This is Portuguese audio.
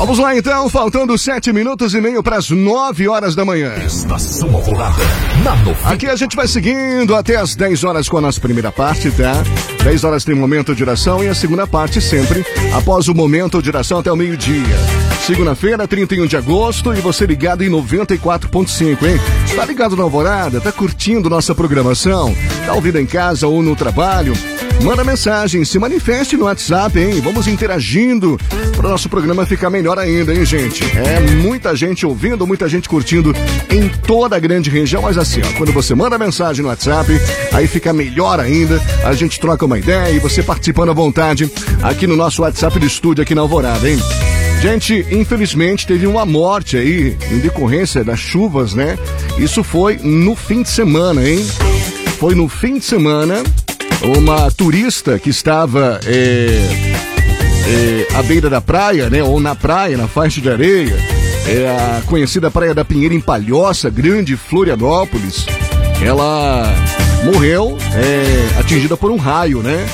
Vamos lá então, faltando 7 minutos e meio para as 9 horas da manhã. Estação Alvorada, na 90. Aqui a gente vai seguindo até as 10 horas com a nossa primeira parte, tá? 10 horas tem momento de oração e a segunda parte sempre após o momento de oração até o meio-dia. Segunda-feira, 31 de agosto, e você ligado em 94.5, hein? Tá ligado na Alvorada? Tá curtindo nossa programação? Tá ouvindo em casa ou no trabalho? Manda mensagem, se manifeste no WhatsApp, hein? Vamos interagindo para o nosso programa ficar melhor ainda, hein, gente? É muita gente ouvindo, muita gente curtindo em toda a grande região, mas assim, ó, quando você manda mensagem no WhatsApp, aí fica melhor ainda, a gente troca uma ideia e você participando à vontade aqui no nosso WhatsApp do estúdio aqui na Alvorada, hein? Gente, infelizmente teve uma morte aí em decorrência das chuvas, né? Isso foi no fim de semana, hein? Foi no fim de semana. Uma turista que estava à beira da praia, né? Ou na praia, na faixa de areia, a conhecida Praia da Pinheira em Palhoça, Grande Florianópolis. Ela morreu atingida por um raio, né?